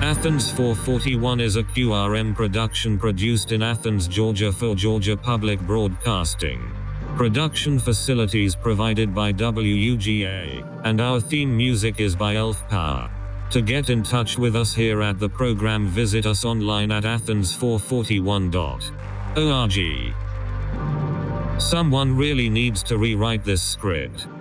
Athens 441 is a QRM production produced in Athens, Georgia for Georgia Public Broadcasting. Production facilities provided by WUGA, and our theme music is by Elf Power. To get in touch with us here at the program, visit us online at athens441.org. Someone really needs to rewrite this script.